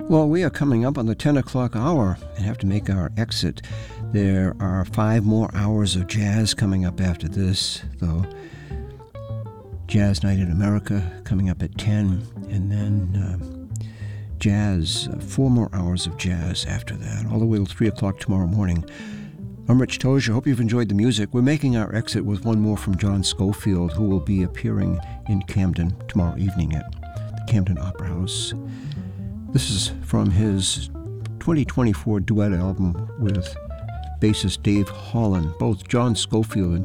Well, we are coming up on the 10 o'clock hour and have to make our exit. There are 5 more hours of jazz coming up after this, though. Jazz Night in America coming up at 10, and then jazz, 4 more hours of jazz after that, all the way till 3 o'clock tomorrow morning. I'm Rich Tozier. Hope you've enjoyed the music. We're making our exit with one more from John Scofield, who will be appearing in Camden tomorrow evening at the Camden Opera House. This is from his 2024 duet album with bassist Dave Holland. Both John Scofield and